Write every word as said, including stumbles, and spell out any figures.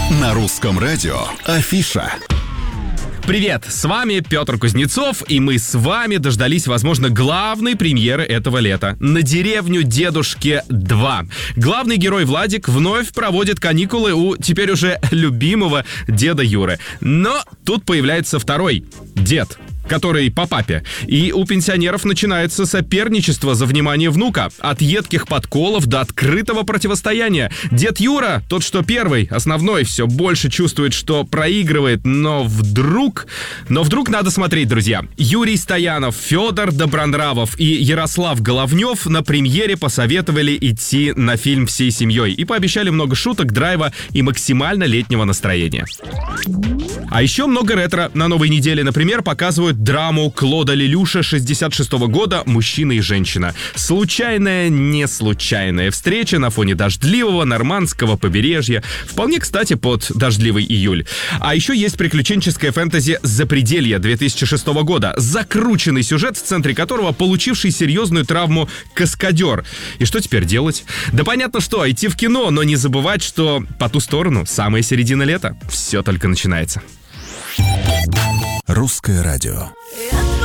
На русском радио Афиша. Привет, с вами Петр Кузнецов, и мы с вами дождались, возможно, главной премьеры этого лета. «На деревню дедушке два». Главный герой Владик вновь проводит каникулы у теперь уже любимого деда Юры. Но тут появляется второй дед, который по папе. И у пенсионеров начинается соперничество за внимание внука. От едких подколов до открытого противостояния. Дед Юра, тот, что первый, основной, все больше чувствует, что проигрывает. Но вдруг... Но вдруг надо смотреть, друзья. Юрий Стоянов, Федор Добронравов и Ярослав Головнев на премьере посоветовали идти на фильм всей семьей. И пообещали много шуток, драйва и максимально летнего настроения. А еще много ретро. На новой неделе, например, показывают драму Клода Лелюша шестьдесят шестого года «Мужчина и женщина». Случайная, не случайная встреча на фоне дождливого нормандского побережья. Вполне, кстати, под дождливый июль. А еще есть приключенческое фэнтези «Запределье» две тысячи шестого года. Закрученный сюжет, в центре которого получивший серьезную травму каскадер. И что теперь делать? Да понятно что, идти в кино, но не забывать, что по ту сторону самая середина лета. Все только начинается. Русское радио.